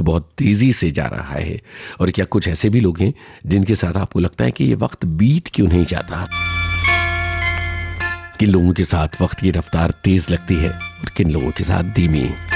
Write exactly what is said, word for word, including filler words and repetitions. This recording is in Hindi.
बहुत तेजी से जा रहा है? और क्या कुछ ऐसे भी लोग हैं जिनके साथ आपको लगता है कि ये वक्त बीत क्यों नहीं जाता? किन लोगों के साथ वक्त की रफ्तार तेज लगती है और किन लोगों के साथ धीमी?